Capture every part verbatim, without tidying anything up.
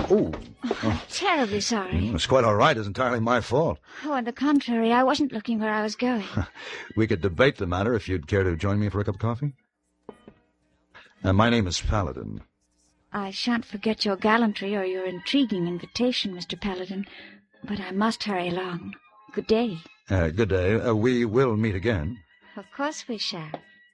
Oh. I'm terribly sorry. It's quite all right. It's entirely my fault. Oh, on the contrary, I wasn't looking where I was going. We could debate the matter if you'd care to join me for a cup of coffee. Uh, my name is Paladin. I shan't forget your gallantry or your intriguing invitation, Mister Paladin, but I must hurry along. Good day. Uh, good day. Uh, we will meet again. Of course we shall.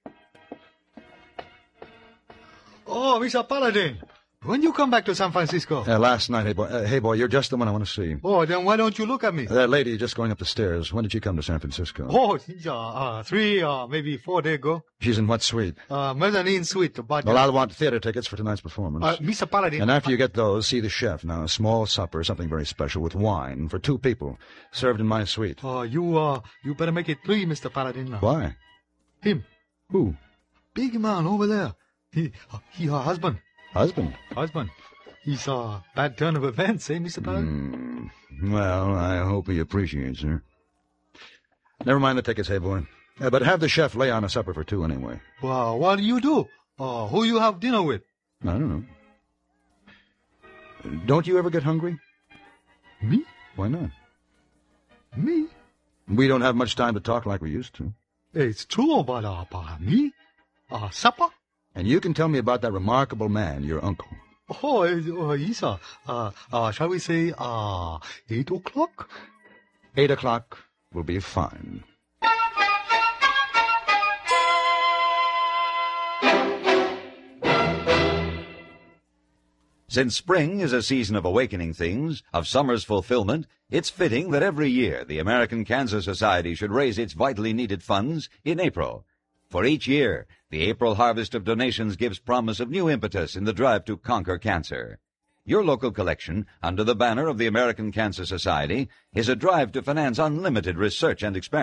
Oh, Mister Paladin, when you come back to San Francisco? Uh, last night, hey boy. Uh, hey boy, you're just the one I want to see. Oh, then why don't you look at me? That lady just going up the stairs. When did she come to San Francisco? Oh, uh, three, uh, maybe four days ago. She's in what suite? Uh, mezzanine suite. But, well, I'll want theater tickets for tonight's performance. Uh, Mister Paladin. And after you get those, see the chef. Now, a small supper, something very special with wine for two people, served in my suite. Oh, uh, you, uh, you better make it three, Mister Paladin. Why? Him. Who? Big man over there. He, uh, he, her husband. Husband? Husband. He's a uh, bad turn of events, eh, Mister Paladin? Mm, well, I hope he appreciates her. Never mind the tickets, hey boy. Uh, but have the chef lay on a supper for two anyway. Well, what do you do? Uh, who you have dinner with? I don't know. Don't you ever get hungry? Me? Why not? Me? We don't have much time to talk like we used to. It's true, but uh, by me? Uh, supper? And you can tell me about that remarkable man, your uncle. Oh, uh, yes, uh, uh, uh, shall we say, uh, eight o'clock? Eight o'clock will be fine. Since spring is a season of awakening things, of summer's fulfillment, it's fitting that every year the American Cancer Society should raise its vitally needed funds in April. For each year, the April harvest of donations gives promise of new impetus in the drive to conquer cancer. Your local collection, under the banner of the American Cancer Society, is a drive to finance unlimited research and experiment.